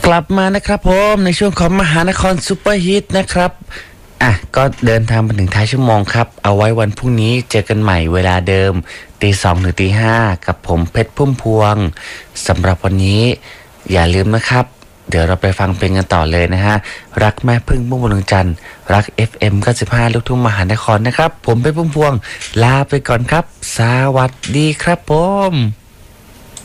กลับมานะครับผมในช่วงของมหานครซุปเปอร์ฮิตนะครับก็เดินทางมาถึงท้ายชั่วโมงครับเอาไว้วันพรุ่งนี้เจอกันใหม่เวลาเดิมตี 2 ถึงตี 5กับผมเพชรพุ่มพวงสำหรับวันนี้อย่าลืมนะครับเดี๋ยวเราไปฟังเพลงกันต่อเลยนะฮะรักแม่พึ่งพุ่มพวงดวงจันทร์รัก FM 95ลูกทุ่งมหานครนะครับผมเพชรพุ่มพวงลาไปก่อนครับสวัสดีครับผม